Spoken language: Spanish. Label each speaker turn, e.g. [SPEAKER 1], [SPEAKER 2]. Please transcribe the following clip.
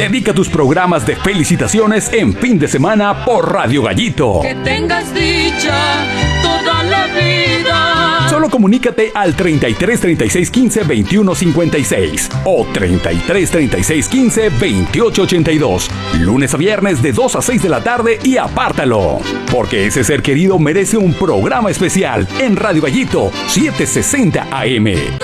[SPEAKER 1] Dedica tus programas de felicitaciones en fin de semana por Radio Gallito.
[SPEAKER 2] Que tengas dicha toda la vida.
[SPEAKER 1] Solo comunícate al 33 36 15 21 56 o 33 36 15 28 82. Lunes a viernes de 2 a 6 de la tarde y apártalo. Porque ese ser querido merece un programa especial en Radio Gallito 760 AM.